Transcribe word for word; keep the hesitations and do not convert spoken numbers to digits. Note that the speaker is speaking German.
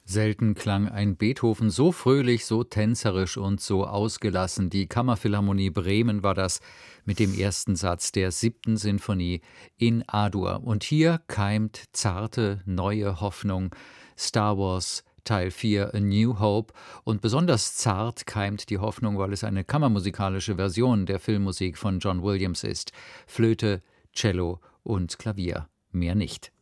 Selten klang ein Beethoven so fröhlich, so tänzerisch und so ausgelassen. Die Kammerphilharmonie Bremen war das mit dem ersten Satz der siebten Sinfonie in A-Dur. Und hier keimt zarte, neue Hoffnung. Star Wars Teil vier, A New Hope. Und besonders zart keimt die Hoffnung, weil es eine kammermusikalische Version der Filmmusik von John Williams ist. Flöte, Cello und Klavier, mehr nicht.